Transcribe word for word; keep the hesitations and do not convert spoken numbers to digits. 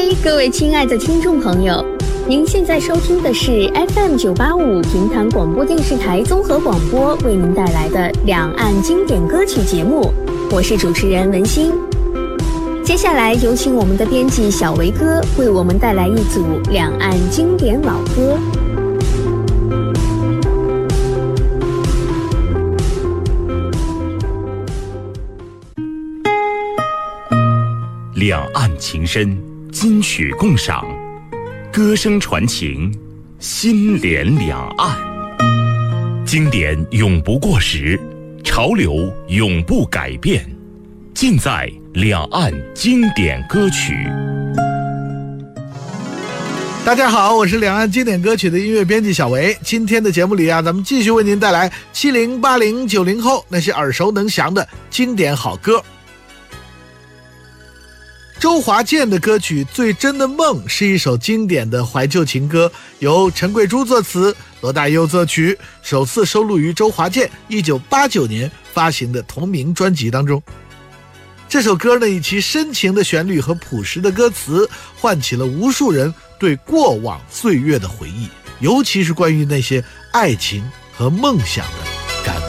嘿，各位亲爱的听众朋友，您现在收听的是 F M 九八五平潭广播电视台综合广播为您带来的两岸经典歌曲节目，我是主持人文心。接下来有请我们的编辑小维哥为我们带来一组两岸经典老歌。 两岸情深，金曲共赏，歌声传情，心连两岸。经典永不过时，潮流永不改变，尽在两岸经典歌曲。 大家好，我是两岸经典歌曲的音乐编辑小维。今天的节目里啊，咱们继续为您带来七零八零九零后那些耳熟能详的经典好歌。周华健的歌曲《最真的梦》是一首经典的怀旧情歌，由陈贵珠作词，罗大佑作曲，首次收录于周华健一九八九年发行的同名专辑当中。这首歌呢，以其深情的旋律和朴实的歌词，唤起了无数人对过往岁月的回忆，尤其是关于那些爱情和梦想的